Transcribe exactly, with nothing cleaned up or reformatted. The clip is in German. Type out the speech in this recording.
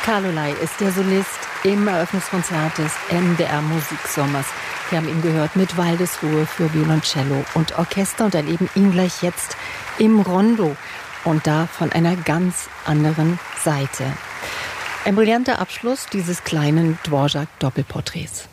Carlolei ist der Solist im Eröffnungskonzert des M D R Musiksommers. Wir haben ihn gehört mit Waldesruhe für Violoncello und Orchester und erleben ihn gleich jetzt im Rondo und da von einer ganz anderen Seite. Ein brillanter Abschluss dieses kleinen Dvorak-Doppelporträts.